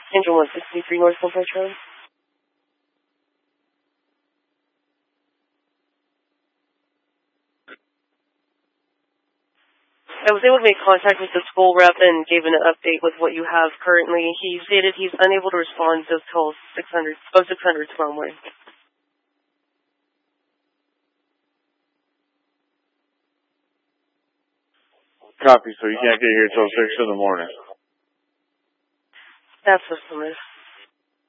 Angel 163 North Silver Road. I was able to make contact with the school rep and gave an update with what you have currently. He stated he's unable to respond until 600 tomorrow morning. Copy, so you can't get here till 6 in the morning. That's what's the list.